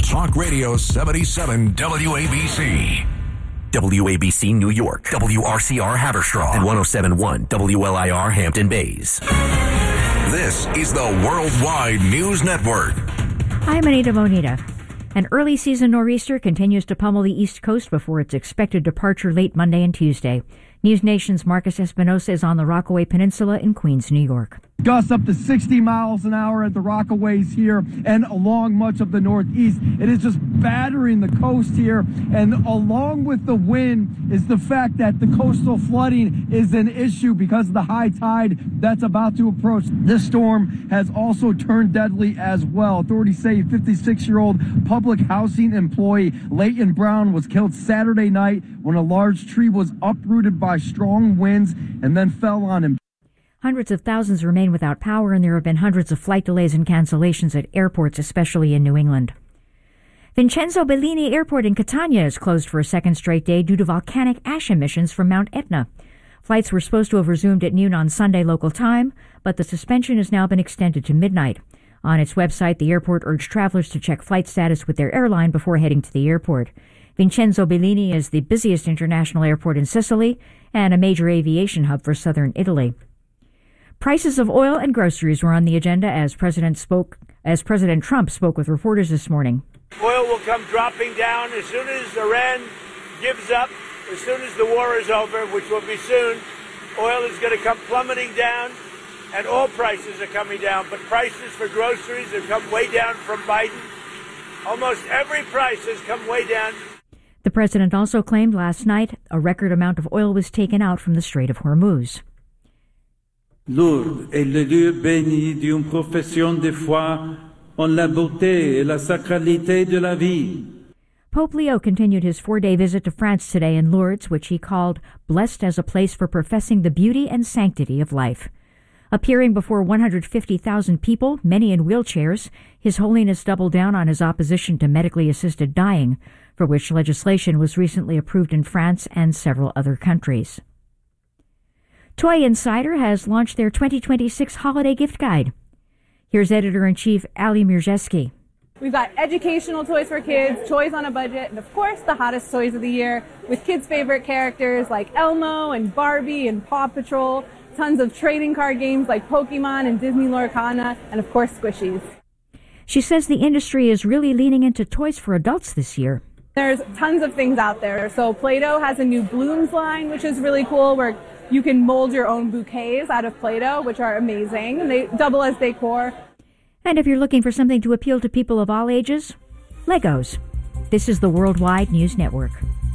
Talk Radio 77 WABC. WABC New York, WRCR Haverstraw, and 107.1 WLIR Hampton Bays. This is the Worldwide News Network. I'm Anita Bonita. An early season nor'easter continues to pummel the East Coast before its expected departure late Monday and Tuesday. News Nation's Marcus Espinosa is on the Rockaway Peninsula in Queens, New York. Gusts up to 60 miles an hour at the Rockaways here and along much of the Northeast. It is just battering the coast here, and along with the wind is the fact that the coastal flooding is an issue because of the high tide that's about to approach. This storm has also turned deadly as well. Authorities say 56-year-old public housing employee Leighton Brown was killed Saturday night when a large tree was uprooted by strong winds and then fell on him. Hundreds of thousands remain without power, and there have been hundreds of flight delays and cancellations at airports, especially in New England. Vincenzo Bellini Airport in Catania is closed for a second straight day due to volcanic ash emissions from Mount Etna. Flights were supposed to have resumed at noon on Sunday local time, but the suspension has now been extended to midnight. On its website, the airport urged travelers to check flight status with their airline before heading to the airport. Vincenzo Bellini is the busiest international airport in Sicily and a major aviation hub for southern Italy. Prices of oil and groceries were on the agenda as President Trump spoke with reporters this morning. Oil will come dropping down as soon as Iran gives up, as soon as the war is over, which will be soon. Oil is going to come plummeting down, and all prices are coming down. But prices for groceries have come way down from Biden. Almost every price has come way down. The president also claimed last night a record amount of oil was taken out from the Strait of Hormuz. Lourdes est le lieu béni d'une profession de foi en la beauté et la sacralité de la vie. Pope Leo continued his 4-day visit to France today in Lourdes, which he called blessed as a place for professing the beauty and sanctity of life. Appearing before 150,000 people, many in wheelchairs, His Holiness doubled down on his opposition to medically assisted dying, for which legislation was recently approved in France and several other countries. Toy Insider has launched their 2026 holiday gift guide. Here's Editor-in-Chief Ali Mirzeski. We've got educational toys for kids, toys on a budget, and of course the hottest toys of the year with kids' favorite characters like Elmo and Barbie and Paw Patrol, tons of trading card games like Pokemon and Disney Lorcana, and of course squishies. She says the industry is really leaning into toys for adults this year. There's tons of things out there. So Play-Doh has a new Blooms line, which is really cool, where you can mold your own bouquets out of Play-Doh, which are amazing. They double as decor. And if you're looking for something to appeal to people of all ages, Legos. This is the Worldwide News Network.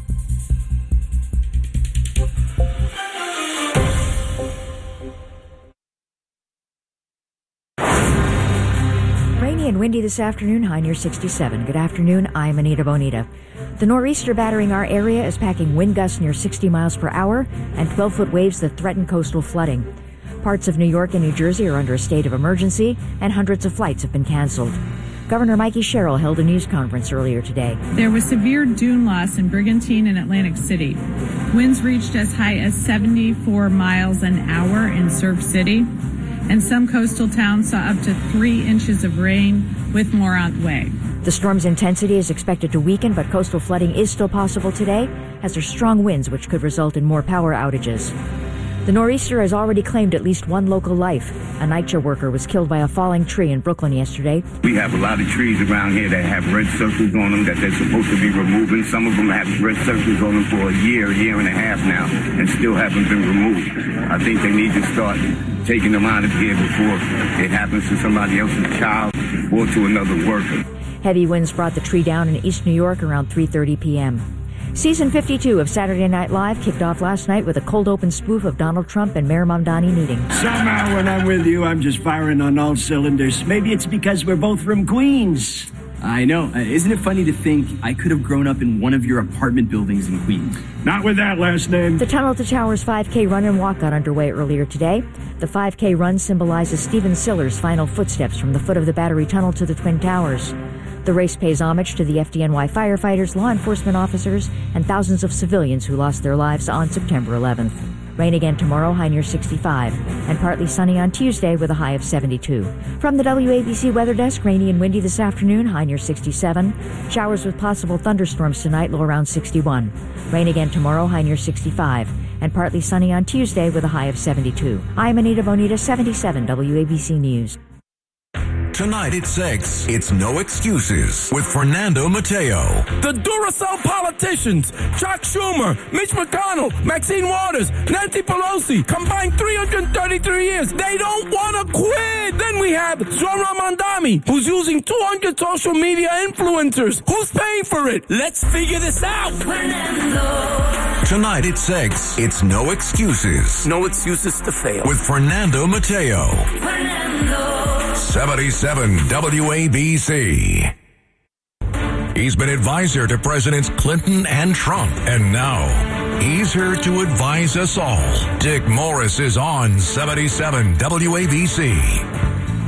Rainy and windy this afternoon, high near 67. Good afternoon, I'm Anita Bonita. The nor'easter battering our area is packing wind gusts near 60 miles per hour and 12-foot waves that threaten coastal flooding. Parts of New York and New Jersey are under a state of emergency, and hundreds of flights have been canceled. Governor Mikey Sherrill held a news conference earlier today. There was severe dune loss in Brigantine and Atlantic City. Winds reached as high as 74 miles an hour in Surf City, and some coastal towns saw up to 3 inches of rain, with more on the way. The storm's intensity is expected to weaken, but coastal flooding is still possible today, as there's strong winds which could result in more power outages. The nor'easter has already claimed at least one local life. A NYCHA worker was killed by a falling tree in Brooklyn yesterday. We have a lot of trees around here that have red circles on them that they're supposed to be removing. Some of them have red circles on them for a year and a half now, and still haven't been removed. I think they need to start taking them out of here before it happens to somebody else's child or to another worker. Heavy winds brought the tree down in East New York around 3:30 p.m. Season 52 of Saturday Night Live kicked off last night with a cold open spoof of Donald Trump and Mayor Mamdani meeting. Somehow when I'm with you, I'm just firing on all cylinders. Maybe it's because we're both from Queens. I know. Isn't it funny to think I could have grown up in one of your apartment buildings in Queens? Not with that last name. The Tunnel to Towers 5K run and walk got underway earlier today. The 5K run symbolizes Stephen Siller's final footsteps from the foot of the Battery Tunnel to the Twin Towers. The race pays homage to the FDNY firefighters, law enforcement officers, and thousands of civilians who lost their lives on September 11th. Rain again tomorrow, high near 65. And partly sunny on Tuesday with a high of 72. From the WABC Weather Desk, rainy and windy this afternoon, high near 67. Showers with possible thunderstorms tonight, low around 61. Rain again tomorrow, high near 65. And partly sunny on Tuesday with a high of 72. I'm Anita Bonita, 77 WABC News. Tonight at 6, it's No Excuses with Fernando Mateo. The Duracell politicians, Chuck Schumer, Mitch McConnell, Maxine Waters, Nancy Pelosi, combined 333 years. They don't want to quit. Then we have Zohran Mamdani, who's using 200 social media influencers. Who's paying for it? Let's figure this out. Fernando. Tonight at 6, it's No Excuses. No excuses to fail. With Fernando Mateo. Fernando. 77 WABC. He's been advisor to Presidents Clinton and Trump, and now he's here to advise us all. Dick Morris is on 77 WABC.